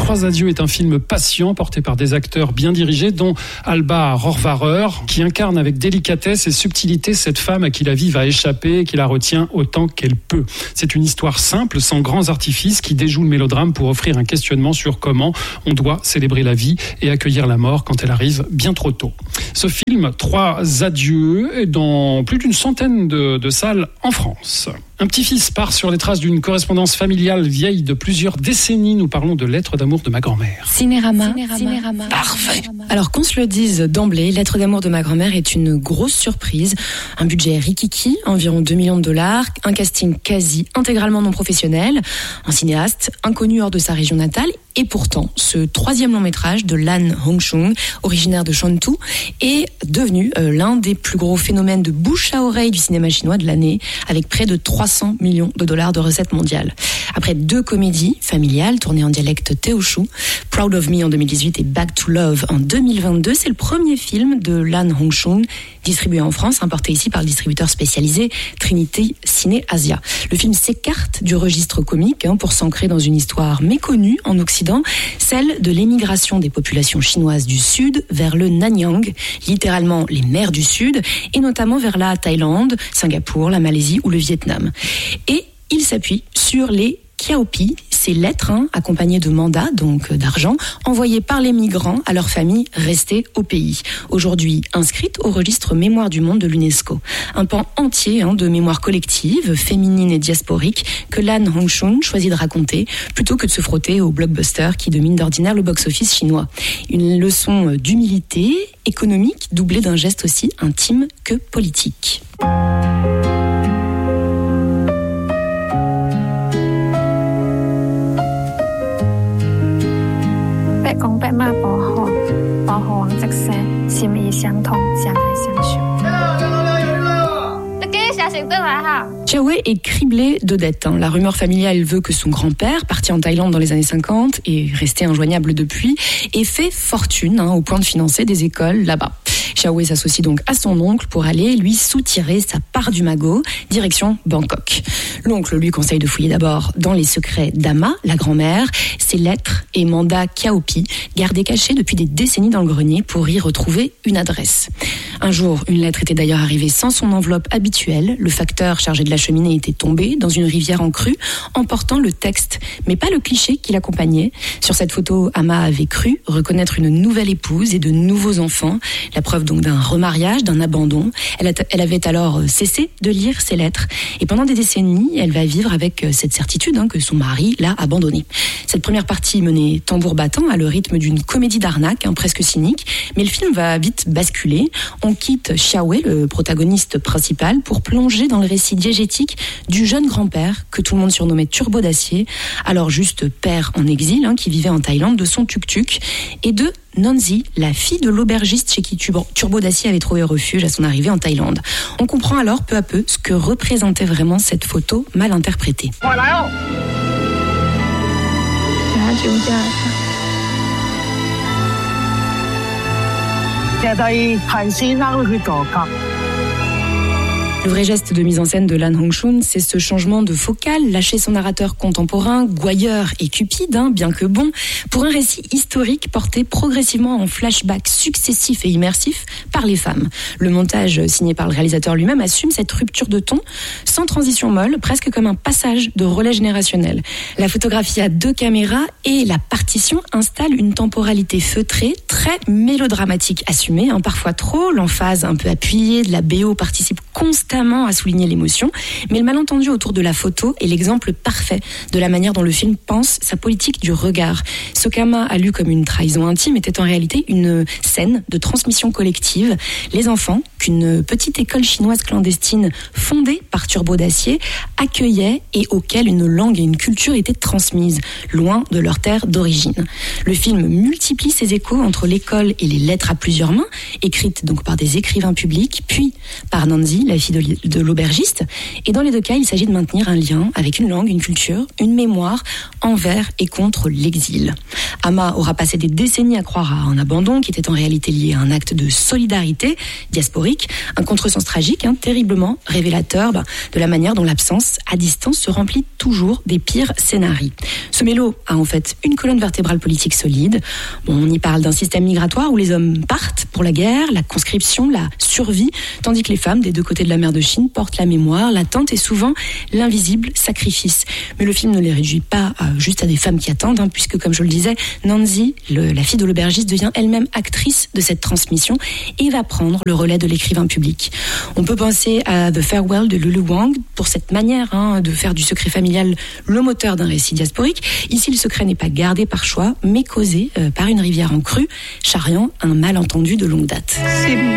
3 adieux est un film patient porté par des acteurs bien dirigés, dont Alba Rohrwacher, qui incarne avec délicatesse et subtilité cette femme à qui la vie va échapper et qui la retient autant qu'elle peut. C'est une histoire simple, sans grands artifices, qui déjoue le mélodrame pour offrir un questionnement sur comment on doit célébrer la vie et accueillir la mort quand elle arrive bien trop tôt. Ce film, 3 adieux, est dans plus d'une centaine de salles en France. Un petit-fils part sur les traces d'une correspondance familiale vieille de plusieurs décennies. Nous parlons de Lettres d'amour de ma grand-mère. Cinérama. Parfait. Alors qu'on se le dise d'emblée, Lettres d'amour de ma grand-mère est une grosse surprise. Un budget rikiki, environ 2 millions de dollars, un casting quasi intégralement non professionnel, un cinéaste inconnu hors de sa région natale. Et pourtant, ce 3e long métrage de Lan Hongshun, originaire de Shantou, est devenu l'un des plus gros phénomènes de bouche à oreille du cinéma chinois de l'année, avec près de 300 millions de dollars de recettes mondiales. Après 2 comédies familiales tournées en dialecte Teoshu, Proud of Me en 2018 et Back to Love en 2022, c'est le premier film de Lan Hongshun distribué en France, importé ici par le distributeur spécialisé Trinity Ciné Asia. Le film s'écarte du registre comique pour s'ancrer dans une histoire méconnue en Occident, celle de l'émigration des populations chinoises du Sud vers le Nanyang, littéralement les mers du Sud, et notamment vers la Thaïlande, Singapour, la Malaisie ou le Vietnam. Et il s'appuie sur les Kiaopi, ces lettres accompagnées de mandats, donc d'argent, envoyées par les migrants à leurs familles restées au pays. Aujourd'hui inscrites au registre Mémoire du monde de l'UNESCO. Un pan entier de mémoire collective, féminine et diasporique, que Lan Hongshun choisit de raconter, plutôt que de se frotter aux blockbusters qui dominent d'ordinaire le box-office chinois. Une leçon d'humilité économique, doublée d'un geste aussi intime que politique. Xiaowei est criblé de dettes. La rumeur familiale veut que son grand-père, parti en Thaïlande dans les années 50 et resté injoignable depuis, ait fait fortune au point de financer des écoles là-bas. Xiaowei s'associe donc à son oncle pour aller lui soutirer sa part du magot, direction Bangkok. L'oncle lui conseille de fouiller d'abord dans les secrets d'Ama, la grand-mère, ses lettres et mandats Kiaopi, gardés cachés depuis des décennies dans le grenier pour y retrouver une adresse. Un jour, une lettre était d'ailleurs arrivée sans son enveloppe habituelle. Le facteur chargé de la cheminée était tombé dans une rivière en crue, emportant le texte, mais pas le cliché qui l'accompagnait. Sur cette photo, Ama avait cru reconnaître une nouvelle épouse et de nouveaux enfants, la preuve donc d'un remariage, d'un abandon. Elle avait alors cessé de lire ses lettres. Et pendant des décennies, elle va vivre avec cette certitude que son mari l'a abandonnée. Cette première partie menait tambour battant à le rythme d'une comédie d'arnaque, presque cynique, mais le film va vite basculer. On quitte Xiaowei, le protagoniste principal, pour plonger dans le récit diégétique du jeune grand-père que tout le monde surnommait Turbo d'Acier, alors juste père en exil, qui vivait en Thaïlande, de son tuk-tuk, et de Nanzi, la fille de l'aubergiste chez qui Turbo d'Acier avait trouvé refuge à son arrivée en Thaïlande. On comprend alors peu à peu ce que représentait vraiment cette photo mal interprétée. Le vrai geste de mise en scène de Lan Hongshun, c'est ce changement de focale, lâcher son narrateur contemporain, gouailleur et cupide, bien que bon, pour un récit historique porté progressivement en flashback successifs et immersifs par les femmes. Le montage signé par le réalisateur lui-même assume cette rupture de ton, sans transition molle, presque comme un passage de relais générationnel. La photographie à 2 caméras et la partition installent une temporalité feutrée, très mélodramatique assumée, parfois trop. L'emphase un peu appuyée de la BO participe constamment à souligner l'émotion, mais le malentendu autour de la photo est l'exemple parfait de la manière dont le film pense sa politique du regard. Ce qu'Ama a lu comme une trahison intime était en réalité une scène de transmission collective. Les enfants, qu'une petite école chinoise clandestine fondée par Turbo d'Acier accueillait et auquel une langue et une culture étaient transmises, loin de leur terre d'origine. Le film multiplie ses échos entre l'école et les lettres à plusieurs mains, écrites donc par des écrivains publics, puis par Nanzi, la fille de l'aubergiste. Et dans les 2 cas, il s'agit de maintenir un lien avec une langue, une culture, une mémoire envers et contre l'exil. Ama aura passé des décennies à croire à un abandon qui était en réalité lié à un acte de solidarité diasporique, un contresens tragique, terriblement révélateur de la manière dont l'absence à distance se remplit toujours des pires scénarios. Ce mélo a en fait une colonne vertébrale politique solide. On y parle d'un système migratoire où les hommes partent pour la guerre, la conscription, la survie, tandis que les femmes des deux côtés de la mer de Chine portent la mémoire, l'attente et souvent l'invisible sacrifice. Mais le film ne les réduit pas juste à des femmes qui attendent, puisque comme je le disais, Nancy, la fille de l'aubergiste, devient elle-même actrice de cette transmission et va prendre le relais de l'écrivain public. On peut penser à The Farewell de Lulu Wang pour cette manière de faire du secret familial le moteur d'un récit diasporique. Ici, le secret n'est pas gardé par choix, mais causé par une rivière en crue, charriant un malentendu de longue date. C'est